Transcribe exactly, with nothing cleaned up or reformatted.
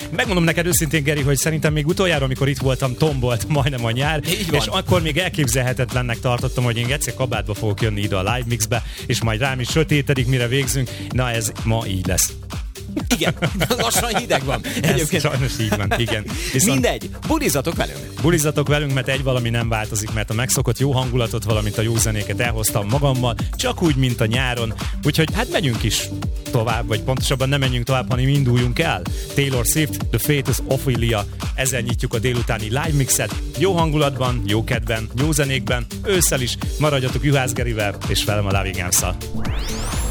Megmondom neked őszintén, Geri, hogy szerintem még utoljára, amikor itt voltam, tombolt majdnem a nyár, és akkor még elképzelhetetlennek tartottam, hogy én egyszer kabátba fogok jönni ide a Live Mixbe, és majd rám is sötétedik, mire végzünk. Na ez ma így lesz. Igen, lassan hideg van. Egyébként sajnos így van, igen. Viszont mindegy, bulizatok velünk. Bulizatok velünk, mert egy valami nem változik, mert a megszokott jó hangulatot, valamint a jó zenéket elhoztam magammal, csak úgy, mint a nyáron. Úgyhogy hát megyünk is tovább, vagy pontosabban nem menjünk tovább, hanem induljunk el. Taylor Swift, The Fate is Ophelia. Ezzel nyitjuk a délutáni Live Mixet. Jó hangulatban, jó kedven, jó zenékben, ősszel is. Maradjatok Juhász Gerivel, és velem a Loving Arms-szal.